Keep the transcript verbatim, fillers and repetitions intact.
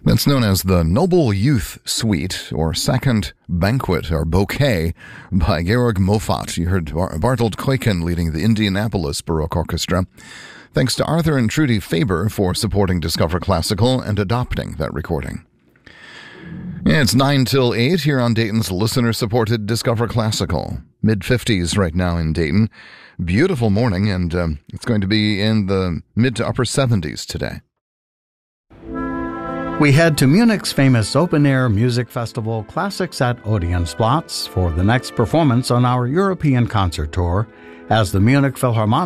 That's known as the Noble Youth Suite, or Second Banquet, or Bouquet, by Georg Moffat. You heard Bartold Kuiken leading the Indianapolis Baroque Orchestra. Thanks to Arthur and Trudy Faber for supporting Discover Classical and adopting that recording. It's nine till eight here on Dayton's listener-supported Discover Classical. mid-fifties right now in Dayton. Beautiful morning, and uh, it's going to be in the mid to upper seventies today. We head to Munich's famous open-air music festival, Classics at Odeonsplatz, for the next performance on our European concert tour as the Munich Philharmonic